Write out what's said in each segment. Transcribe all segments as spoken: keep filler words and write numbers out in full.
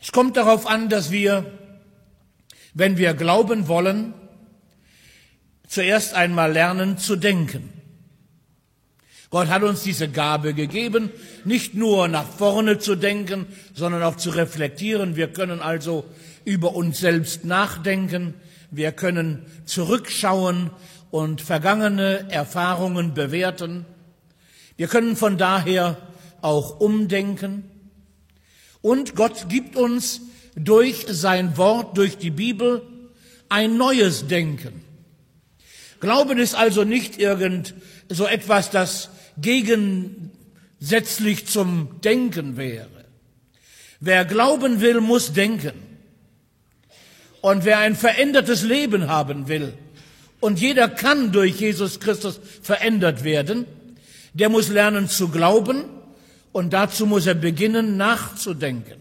Es kommt darauf an, dass wir, wenn wir glauben wollen, zuerst einmal lernen zu denken. Gott hat uns diese Gabe gegeben, nicht nur nach vorne zu denken, sondern auch zu reflektieren. Wir können also über uns selbst nachdenken, wir können zurückschauen und vergangene Erfahrungen bewerten. Wir können von daher auch umdenken. Und Gott gibt uns durch sein Wort, durch die Bibel, ein neues Denken. Glauben ist also nicht irgend so etwas, das gegensätzlich zum Denken wäre. Wer glauben will, muss denken. Und wer ein verändertes Leben haben will, und jeder kann durch Jesus Christus verändert werden, der muss lernen zu glauben, und dazu muss er beginnen, nachzudenken.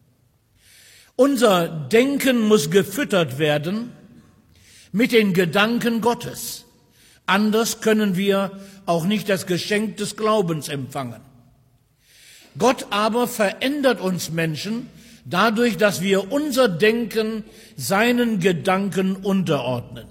Unser Denken muss gefüttert werden mit den Gedanken Gottes. Anders können wir auch nicht das Geschenk des Glaubens empfangen. Gott aber verändert uns Menschen dadurch, dass wir unser Denken seinen Gedanken unterordnen.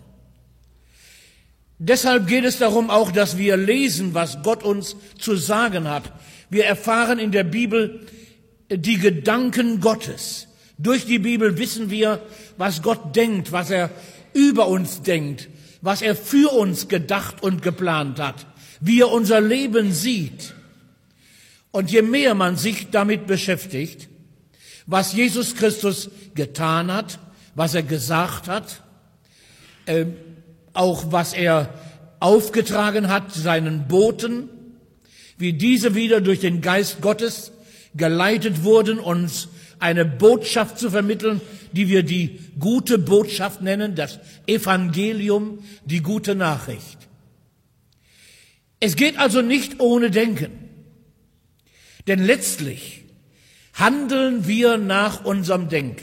Deshalb geht es darum auch, dass wir lesen, was Gott uns zu sagen hat. Wir erfahren in der Bibel die Gedanken Gottes. Durch die Bibel wissen wir, was Gott denkt, was er über uns denkt, was er für uns gedacht und geplant hat, wie er unser Leben sieht. Und je mehr man sich damit beschäftigt, was Jesus Christus getan hat, was er gesagt hat, äh, auch was er aufgetragen hat, seinen Boten, wie diese wieder durch den Geist Gottes geleitet wurden, uns eine Botschaft zu vermitteln, die wir die gute Botschaft nennen, das Evangelium, die gute Nachricht. Es geht also nicht ohne Denken, denn letztlich handeln wir nach unserem Denken.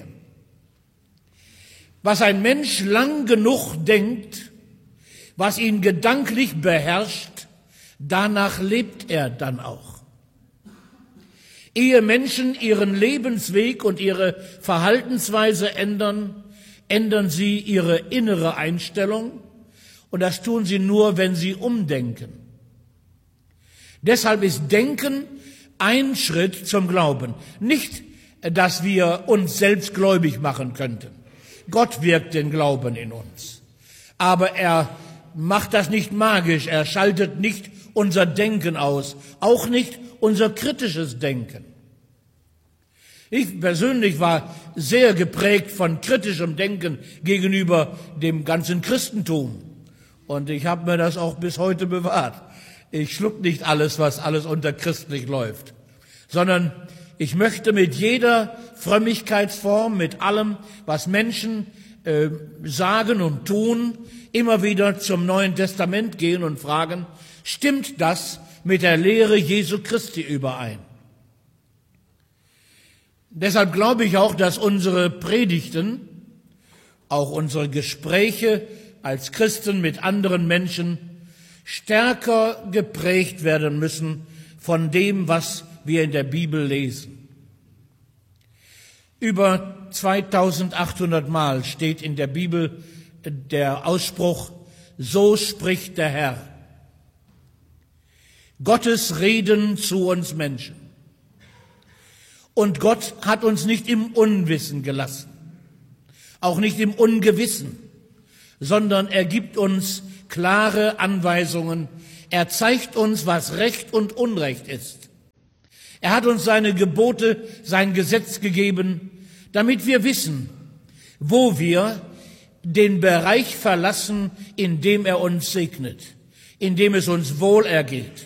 Was ein Mensch lang genug denkt, was ihn gedanklich beherrscht, danach lebt er dann auch. Ehe Menschen ihren Lebensweg und ihre Verhaltensweise ändern, ändern sie ihre innere Einstellung, und das tun sie nur, wenn sie umdenken. Deshalb ist Denken ein Schritt zum Glauben. Nicht, dass wir uns selbst gläubig machen könnten. Gott wirkt den Glauben in uns. Aber er macht das nicht magisch, er schaltet nicht unser Denken aus, auch nicht unser kritisches Denken. Ich persönlich war sehr geprägt von kritischem Denken gegenüber dem ganzen Christentum. Und ich habe mir das auch bis heute bewahrt. Ich schluck nicht alles, was alles unter christlich läuft, sondern ich möchte mit jeder Frömmigkeitsform, mit allem, was Menschen äh, sagen und tun, immer wieder zum Neuen Testament gehen und fragen, stimmt das mit der Lehre Jesu Christi überein? Deshalb glaube ich auch, dass unsere Predigten, auch unsere Gespräche als Christen mit anderen Menschen stärker geprägt werden müssen von dem, was wir in der Bibel lesen. Über zweitausendachthundert Mal steht in der Bibel der Ausspruch, so spricht der Herr. Gottes Reden zu uns Menschen. Und Gott hat uns nicht im Unwissen gelassen, auch nicht im Ungewissen, sondern er gibt uns klare Anweisungen. Er zeigt uns, was Recht und Unrecht ist. Er hat uns seine Gebote, sein Gesetz gegeben, damit wir wissen, wo wir den Bereich verlassen, in dem er uns segnet, in dem es uns wohl ergeht.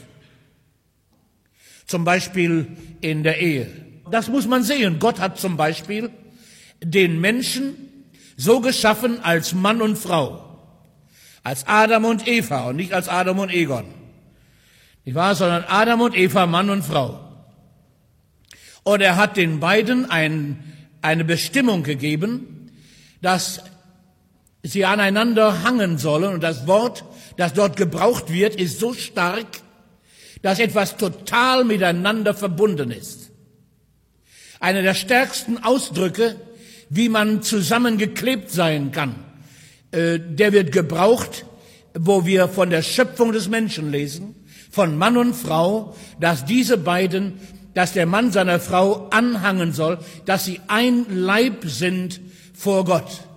Zum Beispiel in der Ehe. Das muss man sehen. Gott hat zum Beispiel den Menschen so geschaffen als Mann und Frau, als Adam und Eva und nicht als Adam und Egon. Nicht wahr? Sondern Adam und Eva, Mann und Frau. Und er hat den beiden ein, eine Bestimmung gegeben, dass sie aneinander hangen sollen. Und das Wort, das dort gebraucht wird, ist so stark, dass etwas total miteinander verbunden ist. Einer der stärksten Ausdrücke, wie man zusammengeklebt sein kann, äh, der wird gebraucht, wo wir von der Schöpfung des Menschen lesen, von Mann und Frau, dass diese beiden, dass der Mann seiner Frau anhangen soll, dass sie ein Leib sind vor Gott.